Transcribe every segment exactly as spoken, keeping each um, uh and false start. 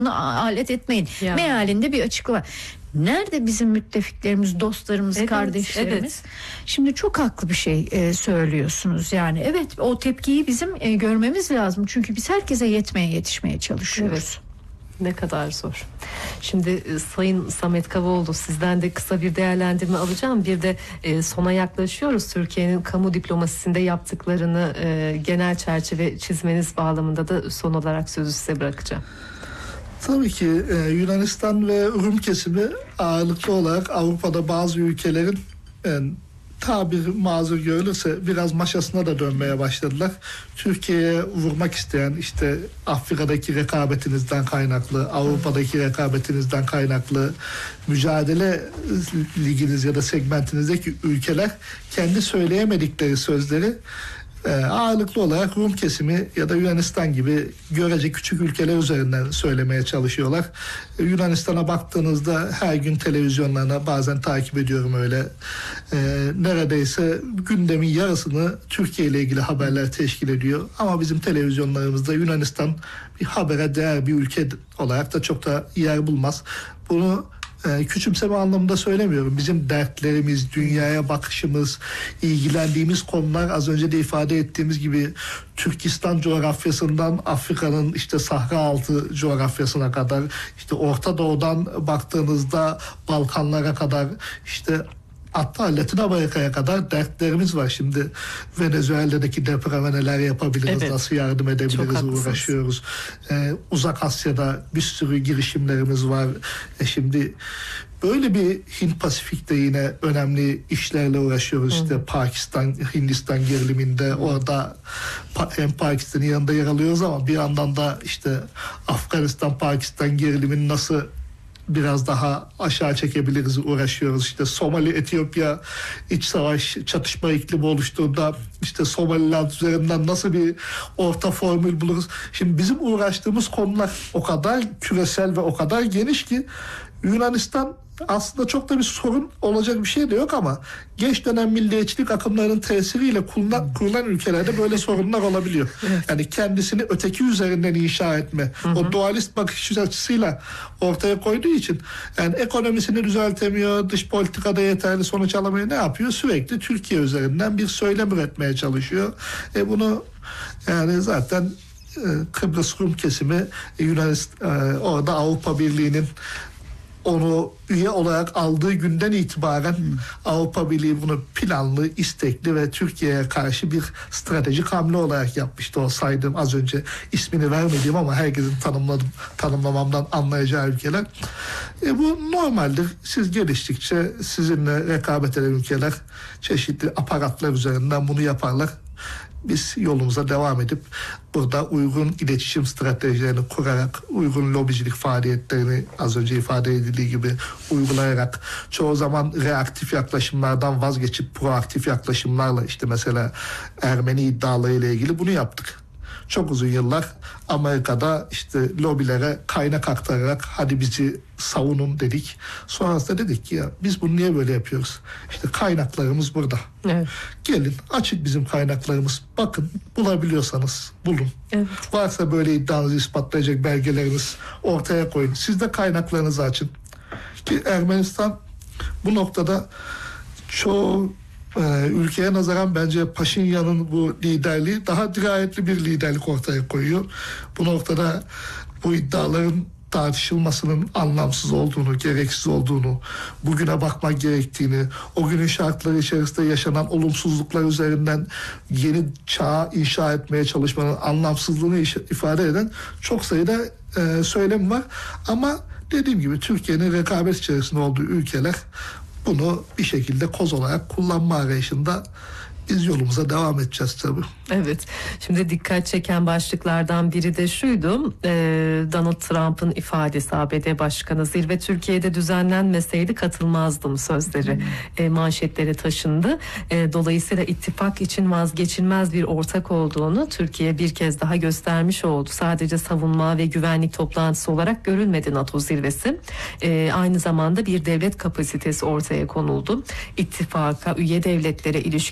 alet etmeyin. Ya. Mealinde bir açıklama. Nerede bizim müttefiklerimiz, dostlarımız, Evet, kardeşlerimiz? evet. Şimdi çok haklı bir şey e, söylüyorsunuz. Yani evet, o tepkiyi bizim e, görmemiz lazım. Çünkü biz herkese yetmeye, yetişmeye çalışıyoruz. Evet. Ne kadar zor. Şimdi e, Sayın Samet Kavaoğlu, sizden de kısa bir değerlendirme alacağım. Bir de e, sona yaklaşıyoruz. Türkiye'nin kamu diplomasisinde yaptıklarını e, genel çerçeve çizmeniz bağlamında da son olarak sözü size bırakacağım. Tabii ki e, Yunanistan ve Rum kesimi ağırlıklı olarak Avrupa'da bazı ülkelerin yani, tabir mazur görülürse biraz maşasına da dönmeye başladılar. Türkiye'ye vurmak isteyen, işte Afrika'daki rekabetinizden kaynaklı, Avrupa'daki rekabetinizden kaynaklı mücadele liginiz ya da segmentinizdeki ülkeler kendi söyleyemedikleri sözleri Ee, ağırlıklı olarak Rum kesimi ya da Yunanistan gibi görece küçük ülkeler üzerinden söylemeye çalışıyorlar. Ee, Yunanistan'a baktığınızda her gün televizyonlarına bazen takip ediyorum öyle. Ee, neredeyse gündemin yarısını Türkiye ile ilgili haberler teşkil ediyor. Ama bizim televizyonlarımızda Yunanistan bir habere değer bir ülke olarak da çok da yer bulmaz. Bunu Ee, küçümseme anlamında söylemiyorum. Bizim dertlerimiz, dünyaya bakışımız, ilgilendiğimiz konular az önce de ifade ettiğimiz gibi Türkistan coğrafyasından Afrika'nın işte Sahra altı coğrafyasına kadar, işte Orta Doğu'dan baktığınızda Balkanlara kadar, işte hatta Latin Amerika'ya kadar dertlerimiz var. Şimdi Venezuela'daki depreme neler yapabiliriz, Evet. nasıl yardım edebiliriz uğraşıyoruz. Ee, Uzak Asya'da bir sürü girişimlerimiz var. E şimdi böyle bir Hint Pasifik'te yine önemli işlerle uğraşıyoruz. Hı. İşte Pakistan, Hindistan geriliminde orada hem Pakistan'ın yanında yer alıyoruz ama bir yandan da işte Afganistan, Pakistan gerilimini nasıl biraz daha aşağı çekebiliriz uğraşıyoruz. İşte Somali, Etiyopya iç savaş çatışma iklimi oluştuğunda işte Somaliland üzerinden nasıl bir orta formül buluruz. Şimdi bizim uğraştığımız konular o kadar küresel ve o kadar geniş ki Yunanistan aslında çok da bir sorun olacak bir şey de yok ama geç dönem milliyetçilik akımlarının tesiriyle kurulan, kurulan ülkelerde böyle sorunlar olabiliyor. Evet. Yani kendisini öteki üzerinden inşa etme, hı hı. o dualist bakış açısıyla ortaya koyduğu için yani ekonomisini düzeltemiyor, dış politikada yeterli sonuç alamıyor, ne yapıyor? Sürekli Türkiye üzerinden bir söylem üretmeye çalışıyor. E bunu yani zaten e, Kıbrıs Rum kesimi e, Yunanistan e, orada Avrupa Birliği'nin onu üye olarak aldığı günden itibaren hmm. Avrupa Birliği bunu planlı, istekli ve Türkiye'ye karşı bir stratejik hamle olarak yapmıştı. O saydığım az önce ismini vermediğim ama herkesin tanımladım, tanımlamamdan anlayacağı ülkeler. E bu normaldir. Siz geliştikçe sizinle rekabet eden ülkeler çeşitli aparatlar üzerinden bunu yaparlar. Biz yolumuza devam edip burada uygun iletişim stratejilerini kurarak, uygun lobicilik faaliyetlerini az önce ifade edildiği gibi uygulayarak, çoğu zaman reaktif yaklaşımlardan vazgeçip proaktif yaklaşımlarla, işte mesela Ermeni iddialarıyla ilgili bunu yaptık. Çok uzun yıllar Amerika'da işte lobilere kaynak aktararak hadi bizi savunun dedik. Sonrasında dedik ki ya biz bunu niye böyle yapıyoruz? İşte kaynaklarımız burada. Evet. Gelin açık bizim kaynaklarımız. Bakın bulabiliyorsanız bulun. Evet. Varsa böyle iddianızı ispatlayacak belgeleriniz ortaya koyun. Siz de kaynaklarınızı açın. Ki Ermenistan bu noktada çoğu Ee, ülkeye nazaran bence Paşinyan'ın bu liderliği daha dirayetli bir liderlik ortaya koyuyor. Bu noktada bu iddiaların tartışılmasının anlamsız olduğunu, gereksiz olduğunu, bugüne bakmak gerektiğini, o günün şartları içerisinde yaşanan olumsuzluklar üzerinden yeni çağ inşa etmeye çalışmanın anlamsızlığını ifade eden çok sayıda e, söylem var. Ama dediğim gibi Türkiye'nin rekabet içerisinde olduğu ülkeler bunu bir şekilde koz olarak kullanma arayışında biz yolumuza devam edeceğiz tabii. Evet. Şimdi dikkat çeken başlıklardan biri de şuydu. E, Donald Trump'ın ifadesi, A B D Başkanı, zirve Türkiye'de düzenlenmeseydi katılmazdım sözleri hmm. e, manşetlere taşındı. E, dolayısıyla ittifak için vazgeçilmez bir ortak olduğunu Türkiye bir kez daha göstermiş oldu. Sadece savunma ve güvenlik toplantısı olarak görülmedi NATO zirvesi. E, aynı zamanda bir devlet kapasitesi ortaya konuldu. İttifaka, üye devletlere ilişkin öneri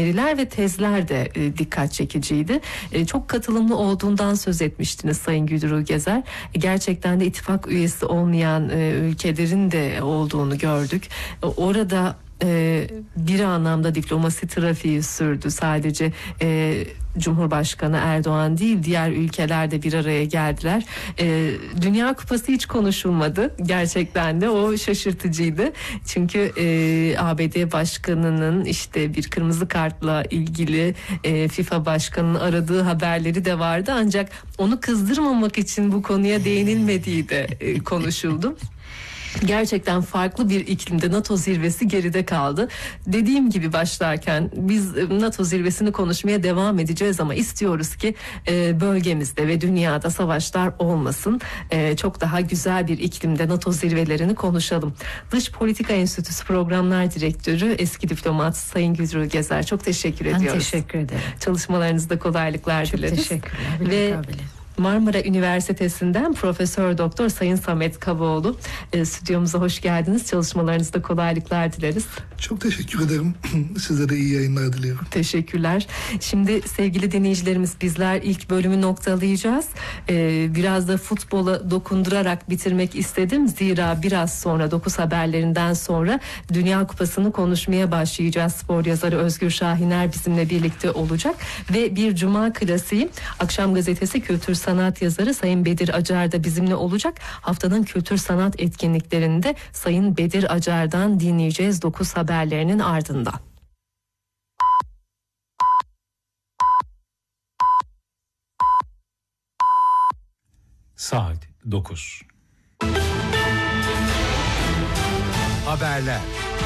öneriler ve tezler de e, dikkat çekiciydi. E, çok katılımlı olduğundan söz etmiştiniz Sayın Gülru Gezer. E, gerçekten de ittifak üyesi olmayan e, ülkelerin de olduğunu gördük. E, orada e, bir anlamda diplomasi trafiği sürdü. Sadece e, Cumhurbaşkanı Erdoğan değil, diğer ülkeler de bir araya geldiler. E, Dünya Kupası hiç konuşulmadı. Gerçekten de o şaşırtıcıydı. Çünkü e, A B D Başkanı'nın işte bir kırmızı kartla ilgili e, FIFA Başkanı'nın aradığı haberleri de vardı. Ancak onu kızdırmamak için bu konuya değinilmediği de e, konuşuldu. Gerçekten farklı bir iklimde NATO zirvesi geride kaldı. Dediğim gibi başlarken biz NATO zirvesini konuşmaya devam edeceğiz ama istiyoruz ki e, bölgemizde ve dünyada savaşlar olmasın. E, çok daha güzel bir iklimde NATO zirvelerini konuşalım. Dış Politika Enstitüsü Programlar Direktörü, eski diplomat Sayın Gülru Gezer, çok teşekkür Ben ediyoruz. teşekkür ederim. Çalışmalarınızda kolaylıklar Çok dileriz. teşekkürler. Ve Marmara Üniversitesi'nden Profesör Doktor Sayın Samet Kavaoğlu, e, stüdyomuza hoş geldiniz. Çalışmalarınızda kolaylıklar dileriz. Çok teşekkür ederim. Size de iyi yayınlar diliyorum. Teşekkürler. Şimdi sevgili dinleyicilerimiz, bizler ilk bölümü noktalayacağız. Ee, biraz da futbola dokundurarak bitirmek istedim. Zira biraz sonra dokuz haberlerinden sonra Dünya Kupası'nı konuşmaya başlayacağız. Spor yazarı Özgür Şahiner bizimle birlikte olacak. Ve bir Cuma klasiği, Akşam Gazetesi kültür sanat yazarı Sayın Bedir Acar da bizimle olacak. Haftanın kültür sanat etkinliklerinde Sayın Bedir Acar'dan dinleyeceğiz dokuz haberlerinin ardından. Saat dokuz. Haberler.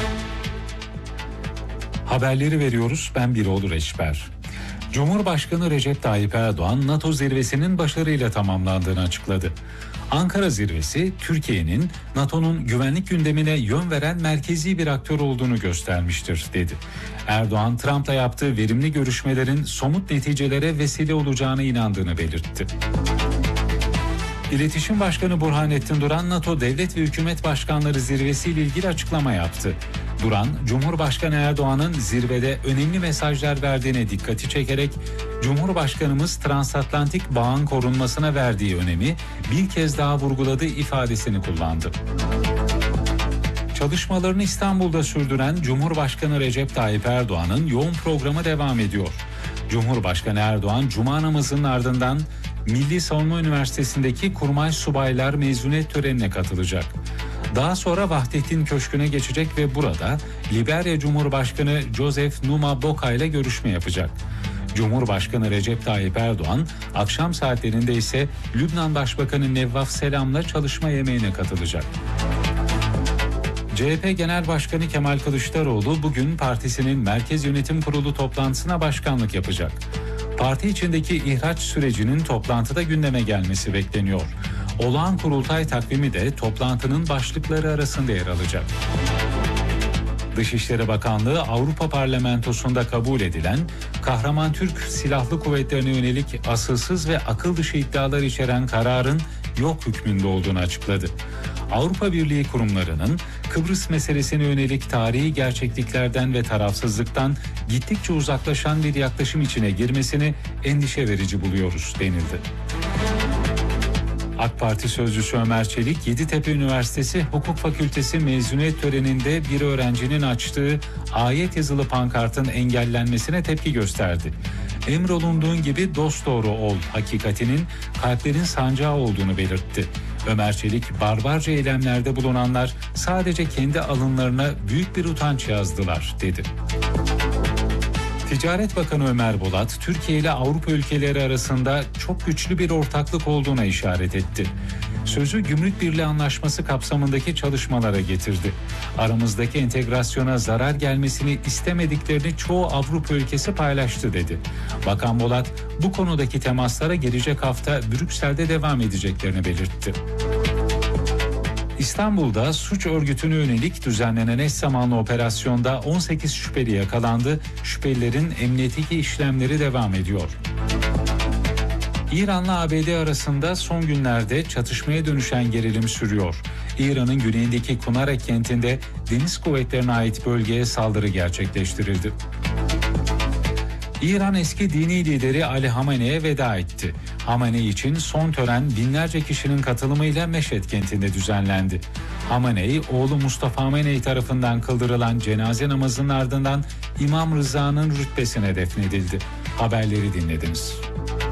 Haberleri veriyoruz. Ben Biroğlu Reçber. Cumhurbaşkanı Recep Tayyip Erdoğan, NATO zirvesinin başarıyla tamamlandığını açıkladı. Ankara zirvesi, Türkiye'nin NATO'nun güvenlik gündemine yön veren merkezi bir aktör olduğunu göstermiştir, dedi. Erdoğan, Trump'la yaptığı verimli görüşmelerin somut neticelere vesile olacağına inandığını belirtti. İletişim Başkanı Burhanettin Duran, NATO Devlet ve Hükümet Başkanları Zirvesi ile ilgili açıklama yaptı. Duran, Cumhurbaşkanı Erdoğan'ın zirvede önemli mesajlar verdiğine dikkati çekerek, Cumhurbaşkanımız transatlantik bağın korunmasına verdiği önemi bir kez daha vurguladığı ifadesini kullandı. Çalışmalarını İstanbul'da sürdüren Cumhurbaşkanı Recep Tayyip Erdoğan'ın yoğun programı devam ediyor. Cumhurbaşkanı Erdoğan, Cuma namazının ardından Milli Savunma Üniversitesi'ndeki Kurmay Subaylar mezuniyet törenine katılacak. Daha sonra Vahdettin Köşkü'ne geçecek ve burada Liberya Cumhurbaşkanı Joseph Numa Boka ile görüşme yapacak. Cumhurbaşkanı Recep Tayyip Erdoğan, akşam saatlerinde ise Lübnan Başbakanı Nevvaf Selam'la çalışma yemeğine katılacak. C H P Genel Başkanı Kemal Kılıçdaroğlu bugün partisinin Merkez Yönetim Kurulu toplantısına başkanlık yapacak. Parti içindeki ihraç sürecinin toplantıda gündeme gelmesi bekleniyor. Olağan kurultay takvimi de toplantının başlıkları arasında yer alacak. Dışişleri Bakanlığı, Avrupa Parlamentosu'nda kabul edilen Kahraman Türk Silahlı Kuvvetleri'ne yönelik asılsız ve akıl dışı iddialar içeren kararın yok hükmünde olduğunu açıkladı. Avrupa Birliği kurumlarının Kıbrıs meselesine yönelik tarihi gerçekliklerden ve tarafsızlıktan gittikçe uzaklaşan bir yaklaşım içine girmesini endişe verici buluyoruz, denildi. AK Parti sözcüsü Ömer Çelik, Yeditepe Üniversitesi Hukuk Fakültesi mezuniyet töreninde bir öğrencinin açtığı ayet yazılı pankartın engellenmesine tepki gösterdi. Emrolunduğun gibi dosdoğru ol hakikatinin kalplerin sancağı olduğunu belirtti. Ömer Çelik, barbarca eylemlerde bulunanlar sadece kendi alınlarına büyük bir utanç yazdılar, dedi. Ticaret Bakanı Ömer Bolat, Türkiye ile Avrupa ülkeleri arasında çok güçlü bir ortaklık olduğuna işaret etti. Sözü Gümrük Birliği Anlaşması kapsamındaki çalışmalara getirdi. Aramızdaki entegrasyona zarar gelmesini istemediklerini çoğu Avrupa ülkesi paylaştı, dedi. Bakan Bolat, bu konudaki temaslara gelecek hafta Brüksel'de devam edeceklerini belirtti. İstanbul'da suç örgütüne yönelik düzenlenen eş zamanlı operasyonda on sekiz şüpheli yakalandı. Şüphelilerin emniyetteki işlemleri devam ediyor. İran'la A B D arasında son günlerde çatışmaya dönüşen gerilim sürüyor. İran'ın güneyindeki Kunarek kentinde deniz kuvvetlerine ait bölgeye saldırı gerçekleştirildi. İran eski dini lideri Ali Hamene'ye veda etti. Hamene için son tören binlerce kişinin katılımıyla Meşhed kentinde düzenlendi. Hamenei, oğlu Mustafa Hamenei tarafından kıldırılan cenaze namazının ardından İmam Rıza'nın rütbesine defnedildi. Haberleri dinlediniz.